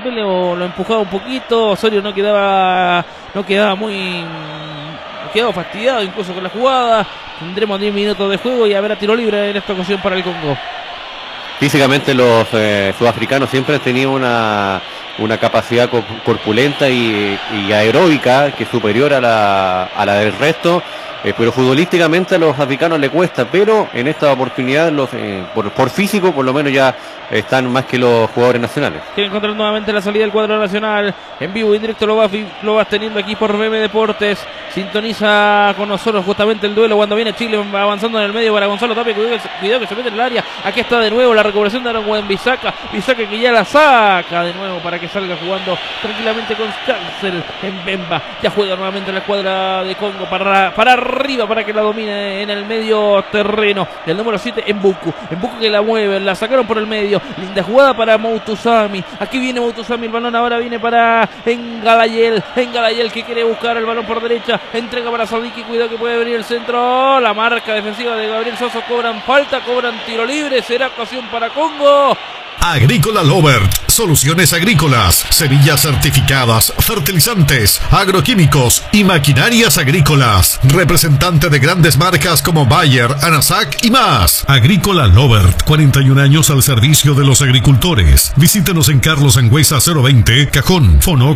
Chile lo empujaba un poquito. Osorio no quedaba muy... quedó fastidiado incluso con la jugada. Tendremos 10 minutos de juego y habrá tiro libre en esta ocasión para el Congo. Físicamente los sudafricanos siempre han tenido una capacidad corpulenta y aeróbica que es superior a la del resto, pero futbolísticamente a los africanos le cuesta, pero en esta oportunidad por físico por lo menos ya están más que los jugadores nacionales. Quiere encontrar nuevamente la salida del cuadro nacional. En vivo y en directo lo vas teniendo aquí por BM Deportes. Sintoniza con nosotros justamente el duelo cuando viene Chile avanzando en el medio para Gonzalo Tapia. Cuidado que se mete en el área. Aquí está de nuevo la recuperación de Aaron Wan-Bissaka. Bissaka que ya la saca de nuevo para que salga jugando tranquilamente con Cancel en Bemba. Ya juega nuevamente la escuadra de Congo para arriba para que la domine en el medio terreno. El número 7 Mbuku que la mueve, la sacaron por el medio. Linda jugada para Moutoussamy. Aquí viene Moutoussamy, el balón ahora viene para Ngalayel que quiere buscar el balón por derecha. Entrega para Sadiki, cuidado que puede venir el centro. La marca defensiva de Gabriel Soso, cobran falta, cobran tiro libre. Será ocasión para Congo. Agrícola Lovert, soluciones agrícolas, semillas certificadas, fertilizantes, agroquímicos y maquinarias agrícolas. Representante de grandes marcas como Bayer, Anasac y más. Agrícola Lovert, 41 años al servicio de los agricultores. Visítenos en Carlos Angüesa 020, Cajón, Fono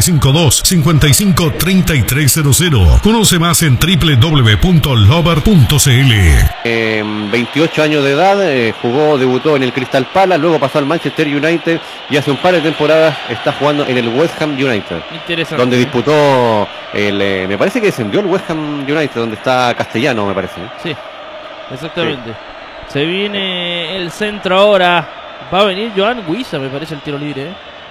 452-553300. Conoce más en www.lovert.cl. 28 años de edad, debutó en el Crystal Palace, luego pasó al Manchester United y hace un par de temporadas está jugando en el West Ham United. Interesante. Donde disputó me parece que descendió el West Ham United, donde está Castellano, me parece. Sí, exactamente. Sí. Se viene el centro ahora. Va a venir Joan Wissa, me parece, el tiro libre.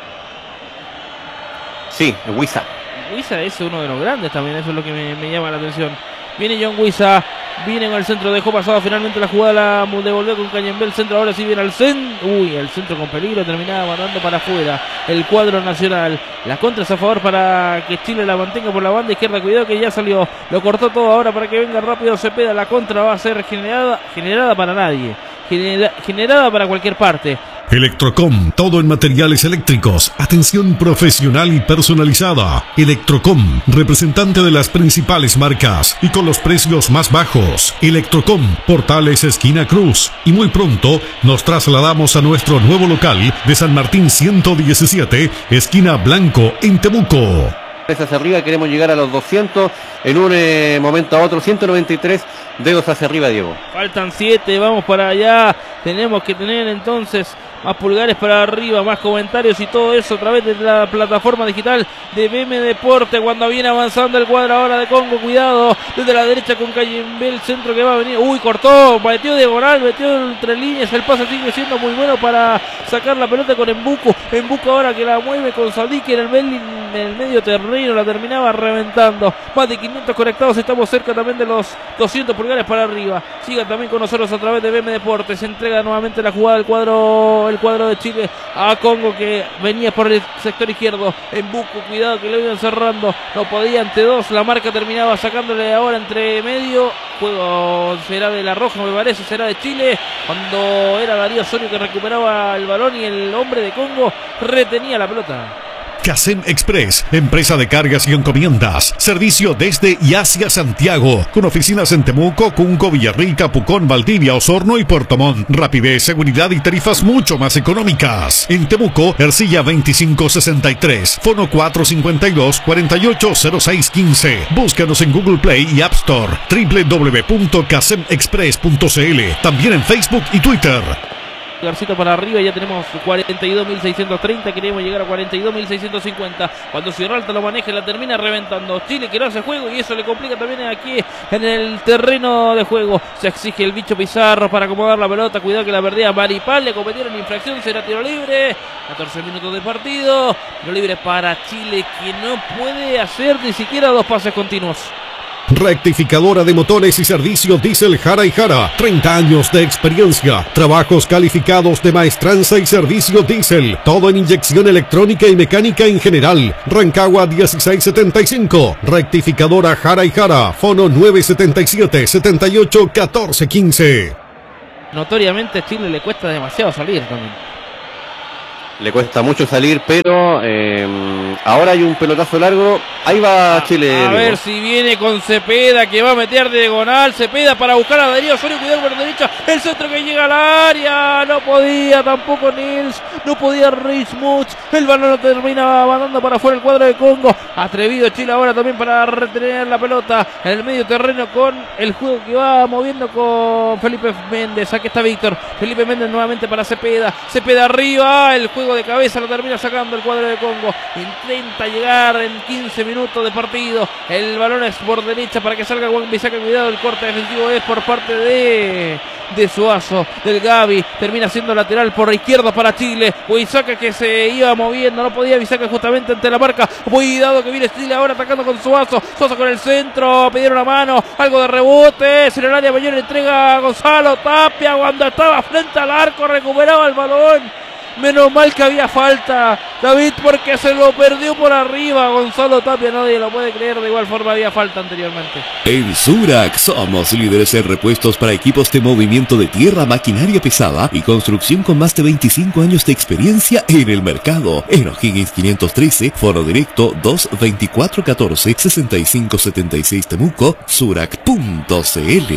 Sí, Wissa. Wissa es uno de los grandes también, eso es lo que me llama la atención. Viene John Wissa, viene con el centro, dejó pasado finalmente la jugada, la devolvió con Cañembé, el centro ahora sí viene al centro. El centro con peligro, terminaba mandando para afuera el cuadro nacional. La contra es a favor para que Chile la mantenga por la banda izquierda, cuidado que ya salió, lo cortó todo ahora para que venga rápido Cepeda. La contra va a ser generada para nadie, generada para cualquier parte. Electrocom, todo en materiales eléctricos, atención profesional y personalizada. Electrocom, representante de las principales marcas y con los precios más bajos. Electrocom, Portales esquina Cruz. Y muy pronto nos trasladamos a nuestro nuevo local de San Martín 117, esquina Blanco, en Temuco. Hacia arriba, queremos llegar a los 200 en un momento a otro. 193 dedos hacia arriba, Diego. Faltan 7, vamos para allá. Tenemos que tener entonces más pulgares para arriba, más comentarios y todo eso a través de la plataforma digital de BM Deporte. Cuando viene avanzando el cuadro ahora de Congo, cuidado desde la derecha con Cañembé, el centro que va a venir. Cortó, metió diagonal, metió entre líneas. El pase sigue siendo muy bueno para sacar la pelota con Mbuku ahora que la mueve con Sadiki en el medio terreno, la terminaba reventando. Más de 500 conectados, estamos cerca también de los 200 pulgares para arriba. Sigan también con nosotros a través de BM Deportes. Se entrega nuevamente la jugada del cuadro de Chile a Congo, que venía por el sector izquierdo. Mbuku, cuidado que lo iban cerrando, no podía ante dos. La marca terminaba sacándole ahora entre medio. Juego será de la Roja, me parece, será de Chile, cuando era Darío Osorio que recuperaba el balón y el hombre de Congo retenía la pelota. Casem Express, empresa de cargas y encomiendas. Servicio desde y hacia Santiago, con oficinas en Temuco, Cunco, Villarrica, Pucón, Valdivia, Osorno y Puerto Montt. Rapidez, seguridad y tarifas mucho más económicas. En Temuco, Ercilla 2563, Fono 452-480615. Búscanos en Google Play y App Store. www.casemexpress.cl. También en Facebook y Twitter. Garcito para arriba, ya tenemos 42.630, queremos llegar a 42.650. Cuando Sierralta lo maneja, la termina reventando. Chile que no hace juego y eso le complica también aquí en el terreno de juego. Se exige el bicho Pizarro para acomodar la pelota. Cuidado que la perdía Maripal, le cometieron infracción, será tiro libre. 14 minutos de partido. Tiro libre para Chile, que no puede hacer ni siquiera dos pases continuos. Rectificadora de motores y servicio diésel Jara y Jara. 30 años de experiencia. Trabajos calificados de maestranza y servicio diésel. Todo en inyección electrónica y mecánica en general. Rancagua 1675. Rectificadora Jara y Jara. Fono 977-78-1415. Notoriamente a Chile le cuesta demasiado salir también. le cuesta mucho salir, pero ahora hay un pelotazo largo. Ahí va Chile. A ver si viene con Cepeda, que va a meter diagonal. Cepeda para buscar a Darío Osorio, cuidado por la derecha. El centro que llega al área. No podía tampoco Nils. No podía Reismuth. El balón lo termina mandando para afuera el cuadro de Congo. Atrevido Chile ahora también para retener la pelota en el medio terreno con el juego que va moviendo con Felipe Méndez. Aquí está Víctor. Felipe Méndez nuevamente para Cepeda. Cepeda arriba. El juego de cabeza lo termina sacando el cuadro de Congo. Intenta llegar en 15 minutos de partido. El balón es por derecha para que salga Wan-Bissaka. Cuidado, el corte defensivo es por parte de Suazo, del Gavi. Termina siendo lateral por izquierda para Chile. Wan-Bissaka que se iba moviendo. No podía Wan-Bissaka justamente ante la marca. Cuidado que viene Chile ahora atacando con Suazo. Suazo con el centro. Pidieron la mano. Algo de rebote. En el área mayor entrega a Gonzalo Tapia. Cuando estaba frente al arco recuperaba el balón. Menos mal que había falta, David, porque se lo perdió por arriba Gonzalo Tapia. Nadie lo puede creer. De igual forma había falta anteriormente. En Surac somos líderes en repuestos para equipos de movimiento de tierra, maquinaria pesada y construcción con más de 25 años de experiencia en el mercado. En O'Higgins 513, foro directo 22414-6576 Temuco, surac.cl.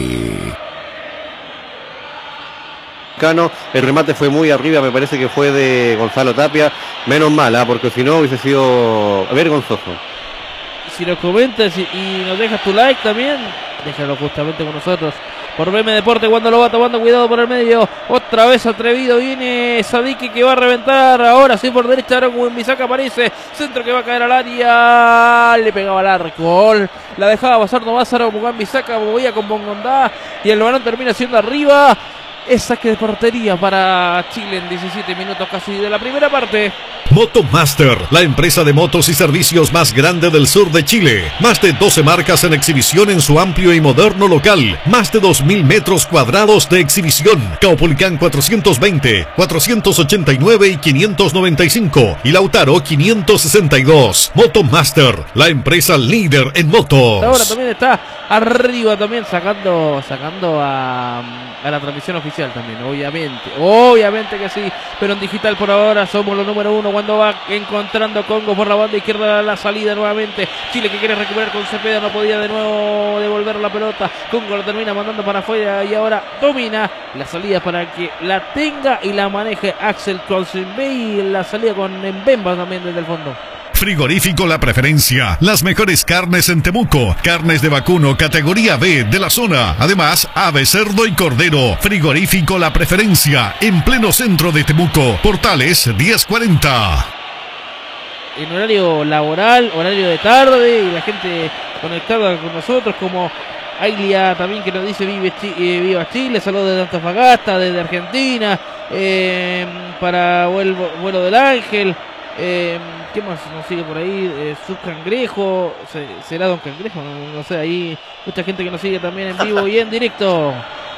El remate fue muy arriba, me parece que fue de Gonzalo Tapia. Menos mal, porque si no hubiese sido vergonzoso. Si nos comentas y nos dejas tu like también, déjalo justamente con nosotros. Por BM Deporte, cuando lo va tomando, cuidado por el medio. Otra vez atrevido, viene Sadiki que va a reventar. Ahora sí por derecha, ahora Wan-Bissaka aparece. Centro que va a caer al área. Le pegaba al arco. La dejaba pasar nomás, ahora Wan-Bissaka movía con Bongondá. Y el balón termina siendo arriba. Es saque de portería para Chile en 17 minutos casi de la primera parte. Motomaster, la empresa de motos y servicios más grande del sur de Chile. Más de 12 marcas en exhibición en su amplio y moderno local. Más de 2.000 metros cuadrados de exhibición. Caupolicán 420, 489 y 595. Y Lautaro 562. Motomaster, la empresa líder en motos. Ahora también está arriba también sacando a la transmisión oficial también, obviamente que sí, pero en digital por ahora somos los número uno. Cuando va encontrando Congo por la banda izquierda, la salida nuevamente, Chile que quiere recuperar con Cepeda, no podía de nuevo devolver la pelota, Congo lo termina mandando para afuera y ahora domina la salida para que la tenga y la maneje Axel Consenbey, la salida con Mbemba también desde el fondo. Frigorífico La Preferencia, las mejores carnes en Temuco, carnes de vacuno categoría B de la zona, además ave, cerdo y cordero. Frigorífico La Preferencia, en pleno centro de Temuco, Portales 1040. En horario laboral, horario de tarde, y la gente conectada con nosotros como Ailia también que nos dice viva Chile, saludos desde Antofagasta, desde Argentina, para vuelo del Ángel. ¿Qué más nos sigue por ahí? Su Cangrejo, ¿será Don Cangrejo? No sé, ahí mucha gente que nos sigue también en vivo y en directo.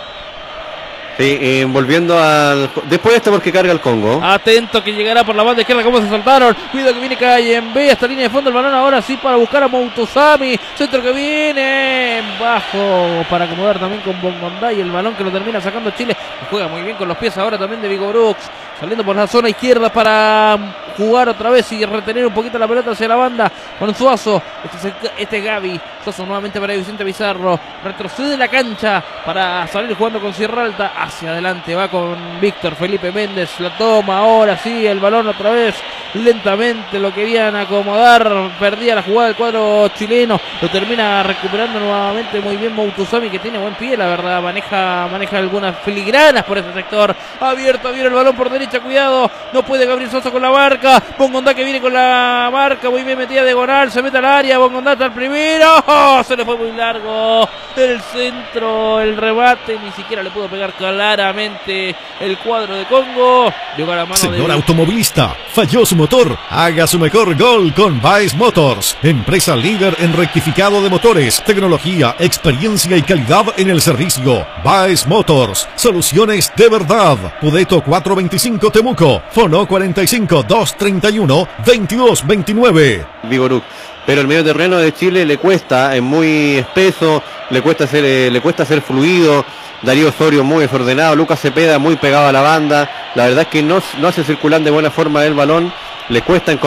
Sí, volviendo al... Después de esto porque carga el Congo. Atento que llegará por la banda izquierda, cómo se saltaron. Cuidado que viene Calle en B, hasta línea de fondo el balón ahora sí para buscar a Moutosami. Centro que viene bajo para acomodar también con Bongondá y el balón que lo termina sacando Chile. Juega muy bien con los pies ahora también de Vigo Brooks. Saliendo por la zona izquierda para jugar otra vez y retener un poquito la pelota hacia la banda con Suazo. Este es Gavi. Suazo nuevamente para Vicente Pizarro. Retrocede la cancha para salir jugando con Sierra Alta. Hacia adelante va con Víctor Felipe Méndez. La toma ahora sí. El balón otra vez. Lentamente lo querían acomodar. Perdía la jugada del cuadro chileno. Lo termina recuperando nuevamente muy bien Moutosami, que tiene buen pie, la verdad. Maneja algunas filigranas por ese sector. Abierto viene el balón por derecha. Cuidado, no puede Gabriel Sosa con la marca. Bongondá que viene con la marca, muy bien metida diagonal, se mete al área. Bongondá está el primero. ¡Oh! Se le fue muy largo el centro, el rebate, ni siquiera le pudo pegar claramente el cuadro de Congo. Llegó a la mano. Señor automovilista, falló su motor, haga su mejor gol con Baez Motors, empresa líder en rectificado de motores, tecnología, experiencia y calidad en el servicio. Baez Motors, soluciones de verdad. Pudeto 425 Temuco, fono 45 231 2229. Vigoruk. Pero el medio terreno de Chile le cuesta, es muy espeso, le cuesta ser fluido. Darío Osorio muy desordenado, Lucas Cepeda muy pegado a la banda. La verdad es que no hace circular de buena forma el balón, le cuesta